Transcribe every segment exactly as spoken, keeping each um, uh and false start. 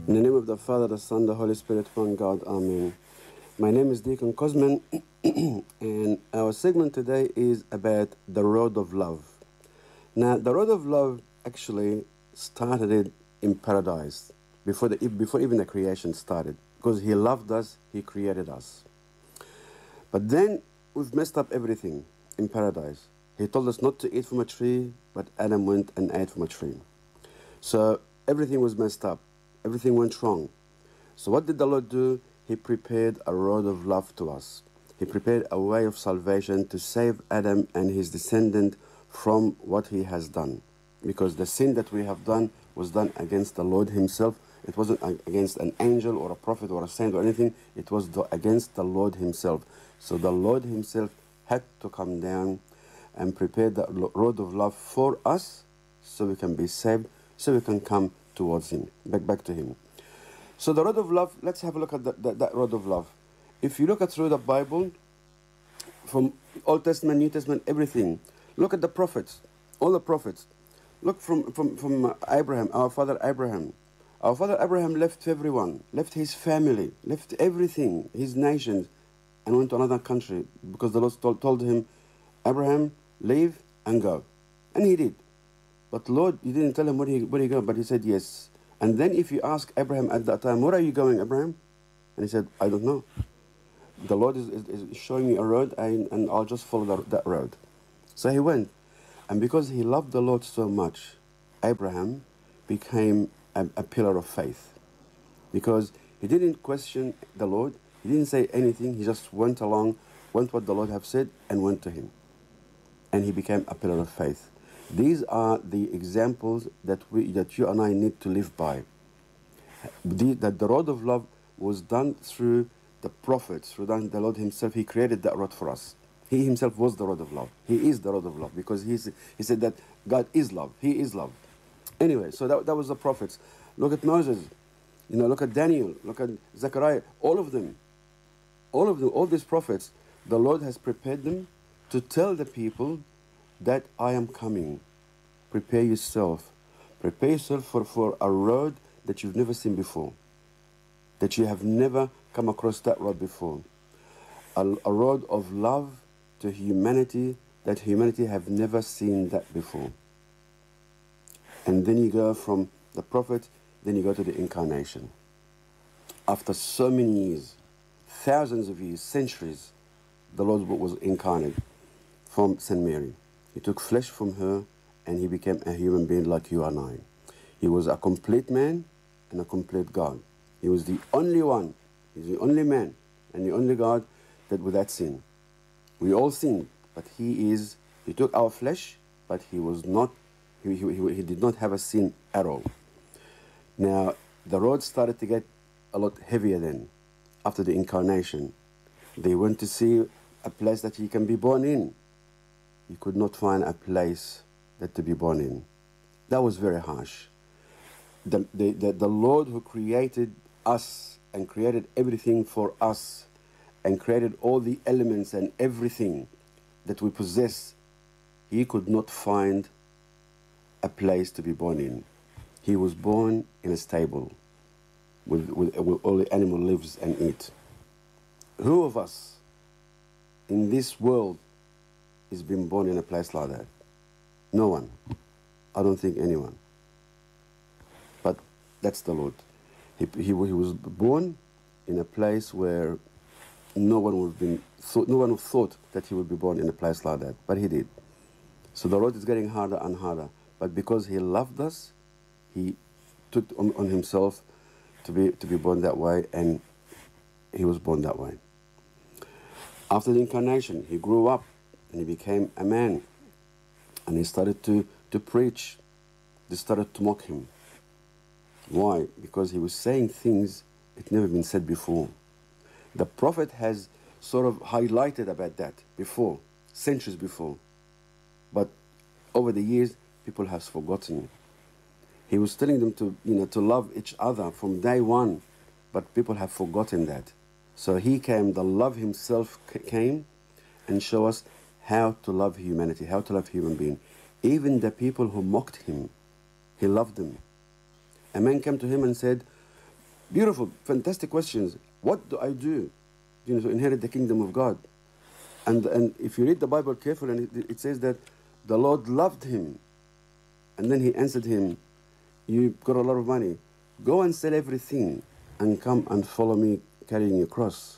In the name of the Father, the Son, the Holy Spirit, one God, Amen. My name is Deacon Cosman, and our segment today is about the road of love. Now, the road of love actually started it in paradise, before, the, before even the creation started, because He loved us, He created us. But then we've messed up everything in paradise. He told us not to eat from a tree, but Adam went and ate from a tree. So everything was messed up. Everything went wrong. So what did the Lord do? He prepared a road of love to us. He prepared a way of salvation to save Adam and his descendant from what he has done. Because the sin that we have done was done against the Lord Himself. It wasn't against an angel or a prophet or a saint or anything. It was against the Lord Himself. So the Lord Himself had to come down and prepare the road of love for us so we can be saved, so we can come towards Him, back, back to Him. So the road of love, let's have a look at the, the, that road of love. If you look at through the Bible, from Old Testament, New Testament, everything, look at the prophets, all the prophets. Look from, from, from Abraham, our father Abraham. Our father Abraham left everyone, left his family, left everything, his nation, and went to another country because the Lord told, told him, Abraham, leave and go. And he did. But Lord, you didn't tell him where he, where he go, but he said yes. And then if you ask Abraham at that time, where are you going, Abraham? And he said, I don't know. The Lord is, is, is showing me a road, and, and I'll just follow that, that road. So he went. And because he loved the Lord so much, Abraham became a, a pillar of faith. Because he didn't question the Lord. He didn't say anything. He just went along, went what the Lord have said, and went to Him. And he became a pillar of faith. These are the examples that we, that you and I need to live by. The, that the road of love was done through the prophets, through the Lord Himself. He created that road for us. He Himself was the road of love. He is the road of love because he's, He said that God is love. He is love. Anyway, so that, that was the prophets. Look at Moses. You know, look at Daniel. Look at Zechariah. All of them. All of them, all these prophets, the Lord has prepared them to tell the people that I am coming. Prepare yourself. Prepare yourself for, for a road that you've never seen before. That you have never come across that road before. A, a road of love to humanity that humanity have never seen that before. And then you go from the prophet, then you go to the incarnation. After so many years, thousands of years, centuries, the Lord was incarnate from Saint Mary. He took flesh from her and He became a human being like you and I. He was a complete man and a complete God. He was the only one, He's the only man and the only God that without sin. We all sinned, but He is, He took our flesh, but He was not, He, he, he did not have a sin at all. Now, the road started to get a lot heavier then, after the incarnation. They went to see a place that He can be born in. He could not find a place that to be born in. That was very harsh. The, the, the, the Lord who created us and created everything for us and created all the elements and everything that we possess, He could not find a place to be born in. He was born in a stable with, with, with all the animal lives and eat. Who of us in this world is being born in a place like that? No one. I don't think anyone. But that's the Lord. He, he, he was born in a place where no one would have been thought, no one thought that he would be born in a place like that, but He did. So the Lord is getting harder and harder. But because He loved us, He took on, on Himself to be to be born that way, and He was born that way. After the incarnation, He grew up and He became a man. And He started to, to preach. They started to mock Him. Why? Because He was saying things that never been said before. The prophet has sort of highlighted about that before, centuries before. But over the years, people have forgotten. He was telling them to, you know, to love each other from day one, but people have forgotten that. So He came, the love Himself came and showed us how to love humanity, how to love human being. Even the people who mocked Him, He loved them. A man came to Him and said, Beautiful, fantastic questions. What do I do, you know, to inherit the kingdom of God? And, and if you read the Bible carefully, and it, it says that the Lord loved him. And then he answered him, you've got a lot of money. Go and sell everything and come and follow me carrying your cross.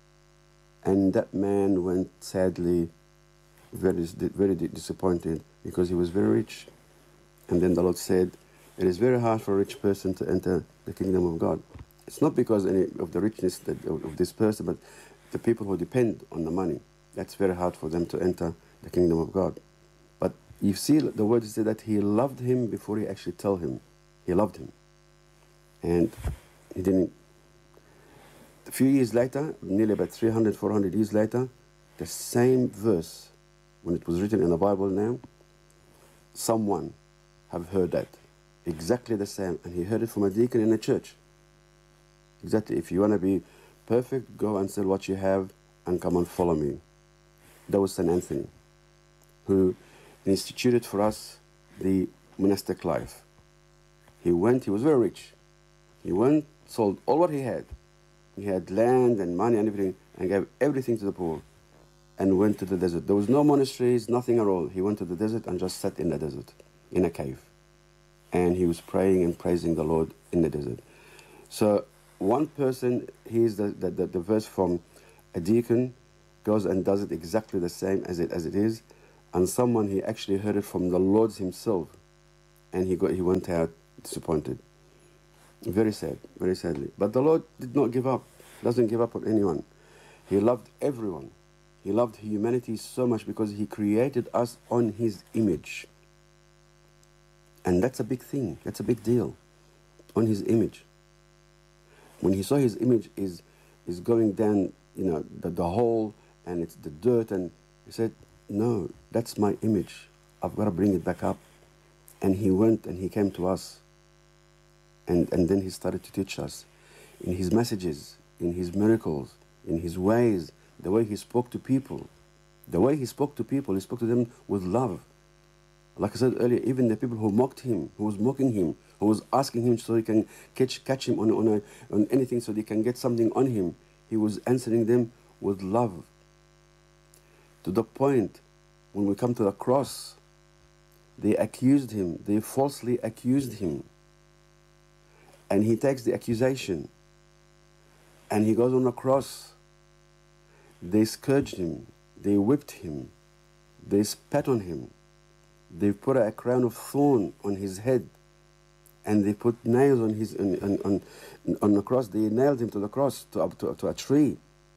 And that man went sadly, very, very disappointed because he was very rich. And then the Lord said, it is very hard for a rich person to enter the kingdom of God. It's not because any of the richness that, of this person, but the people who depend on the money. That's very hard for them to enter the kingdom of God. But you see, the word says that he loved him before he actually told him. He loved him. And he didn't. A few years later, nearly about three hundred, four hundred years later, the same verse, when it was written in the Bible now, someone have heard that. Exactly the same. And he heard it from a deacon in a church. Exactly. If you want to be perfect, go and sell what you have and come and follow me. That was Saint Anthony, who instituted for us the monastic life. He went, he was very rich. He went, sold all what he had. He had land and money and everything, and gave everything to the poor, and went to the desert. There was no monasteries, nothing at all. He went to the desert and just sat in the desert, in a cave. And he was praying and praising the Lord in the desert. So one person, here's the, the, the, the verse from a deacon, goes and does it exactly the same as it, as it is. And someone, he actually heard it from the Lord himself. And he, got, he went out disappointed. Very sad, very sadly. But the Lord did not give up. Doesn't give up on anyone. He loved everyone. He loved humanity so much because he created us on his image. And that's a big thing. That's a big deal. On his image. When he saw his image is is going down, you know, the, the hole, and it's the dirt, and he said, no, that's my image. I've got to bring it back up. And he went and he came to us. And, and then he started to teach us in his messages, in his miracles, in his ways, the way he spoke to people. The way he spoke to people, he spoke to them with love. Like I said earlier, even the people who mocked him, who was mocking him, who was asking him so he can catch, catch him on, on, a, on anything so they can get something on him, he was answering them with love. To the point, when we come to the cross, they accused him, they falsely accused him. And he takes the accusation and he goes on the cross. They scourged him, they whipped him, they spat on him, they put a crown of thorn on his head, and they put nails on his on, on, on, on the cross. They nailed him to the cross, to, to, to a tree.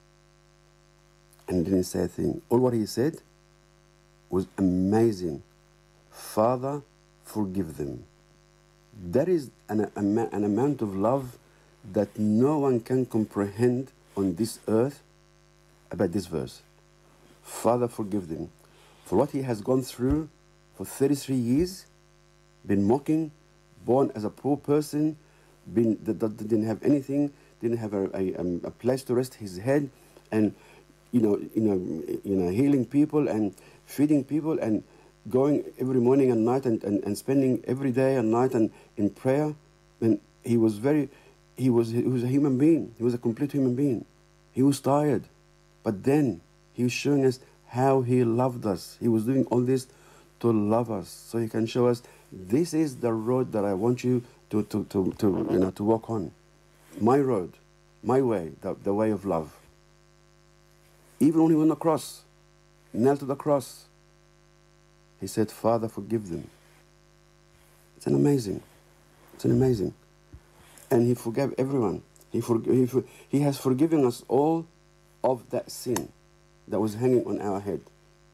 And he didn't say a thing. All what he said was amazing. Father, forgive them. That is an, an amount of love that no one can comprehend on this earth about this verse. Father, forgive them. For what he has gone through for thirty-three years, been mocking, born as a poor person, been, that, that didn't have anything, didn't have a, a, a place to rest his head, and you know, you know, you know, healing people and feeding people and going every morning and night and, and, and spending every day and night and in prayer. And he was very, he was, he was a human being. He was a complete human being. He was tired. But then he was showing us how he loved us. He was doing all this to love us. So he can show us, this is the road that I want you to, to, to, to you know, to walk on. My road, my way, the, the way of love. Even when he went on the cross, nailed to the cross, he said, Father, forgive them. It's an amazing. It's an amazing. And he forgave everyone. He, forg- he, for- he has forgiven us all of that sin that was hanging on our head.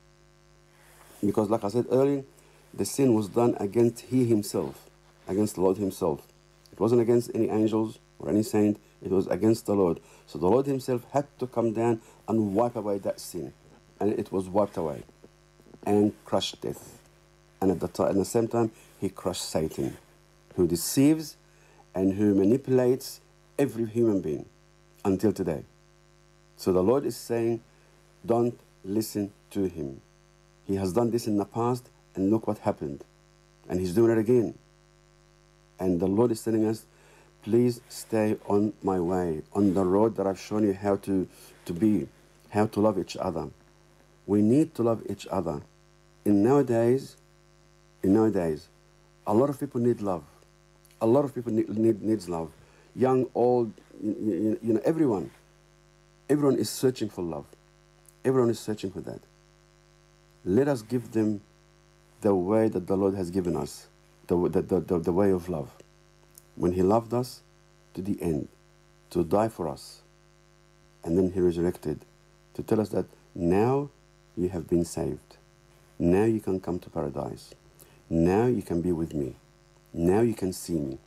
Because like I said earlier, the sin was done against he himself, against the Lord himself. It wasn't against any angels or any saint. It was against the Lord. So the Lord himself had to come down and wipe away that sin. And it was wiped away. And crushed death. And at the, t- at the same time, he crushed Satan, who deceives and who manipulates every human being until today. So the Lord is saying, don't listen to him. He has done this in the past, and look what happened. And he's doing it again. And the Lord is telling us, please stay on my way, on the road that I've shown you how to, to be, how to love each other. We need to love each other. In nowadays, in nowadays, a lot of people need love. A lot of people need, need needs love. Young, old, you, you, you know, everyone. Everyone is searching for love. Everyone is searching for that. Let us give them the way that the Lord has given us, the, the, the, the, the way of love. When he loved us to the end, to die for us, and then he resurrected to tell us that now you have been saved. Now you can come to paradise. Now you can be with me. Now you can see me.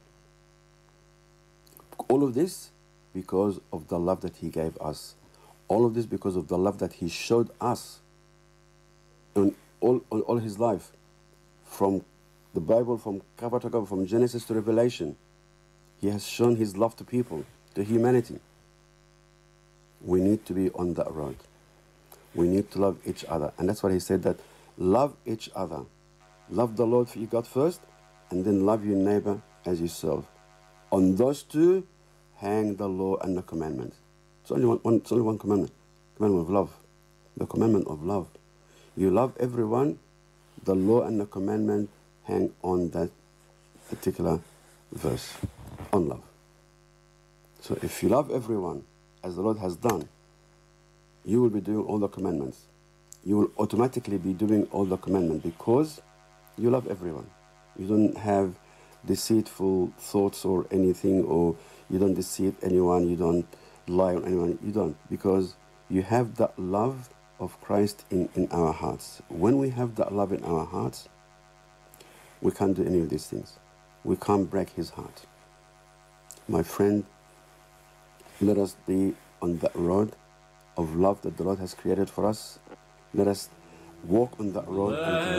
All of this because of the love that he gave us. All of this because of the love that he showed us in all, all, all his life. From the Bible, from cover to cover, from Genesis to Revelation, he has shown his love to people, to humanity. We need to be on that road. We need to love each other. And that's why he said that love each other. Love the Lord your God first, and then love your neighbor as yourself. On those two, hang the law and the commandments. It's only one, one, it's only one commandment. Commandment of love. The commandment of love. You love everyone, the law and the commandment hang on that particular verse, on love. So if you love everyone, as the Lord has done, you will be doing all the commandments. You will automatically be doing all the commandments because you love everyone. You don't have deceitful thoughts or anything, or you don't deceive anyone, you don't lie on anyone, you don't, because you have that love of Christ in, in our hearts. When we have that love in our hearts, we can't do any of these things. We can't break his heart. My friend, let us be on that road of love that the Lord has created for us. Let us walk on that road until